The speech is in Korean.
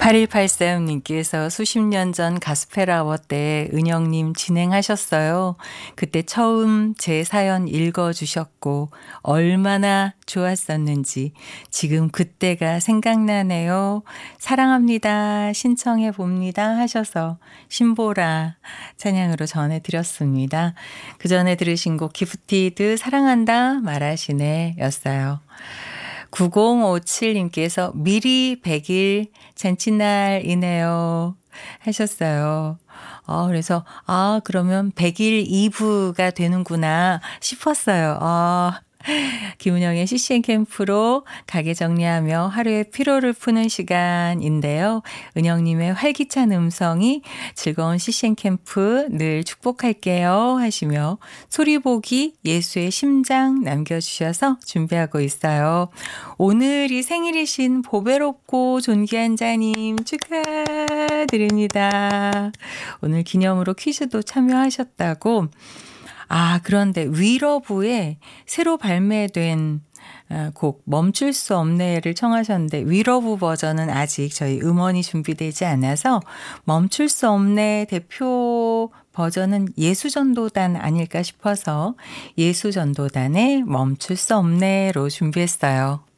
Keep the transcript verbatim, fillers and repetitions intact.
팔일팔삼님께서 수십 년 전 가스펠아워 때 은영님 진행하셨어요. 그때 처음 제 사연 읽어주셨고 얼마나 좋았었는지 지금 그때가 생각나네요. 사랑합니다. 신청해 봅니다 하셔서 신보라 찬양으로 전해드렸습니다. 그 전에 들으신 곡 기프티드 사랑한다 말하시네 였어요. 구공오칠님께서 미리 백 일 잔칫날이네요 하셨어요. 어, 그래서 아 그러면 백 일 이 부가 되는구나 싶었어요. 아, 김은영의 씨씨엔 캠프로 가게 정리하며 하루의 피로를 푸는 시간인데요. 은영님의 활기찬 음성이 즐거운 씨씨엔 캠프 늘 축복할게요 하시며 소리보기 예수의 심장 남겨주셔서 준비하고 있어요. 오늘이 생일이신 보배롭고 존귀한 자님 축하드립니다. 오늘 기념으로 퀴즈도 참여하셨다고. 아, 그런데 위러브에 새로 발매된 곡 멈출 수 없네를 청하셨는데 위러브 버전은 아직 저희 음원이 준비되지 않아서 멈출 수 없네 대표 버전은 예수전도단 아닐까 싶어서 예수전도단의 멈출 수 없네로 준비했어요.